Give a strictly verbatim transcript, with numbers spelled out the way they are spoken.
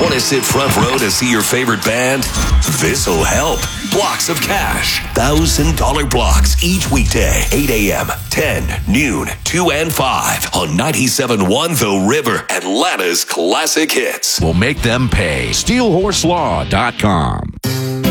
Want to sit front row to see your favorite band? This'll help. Blocks of Cash. one thousand dollars blocks each weekday. eight a.m., ten, noon, two, and five on ninety-seven point one The River. Atlanta's classic hits. We'll make them pay. steel horse law dot com.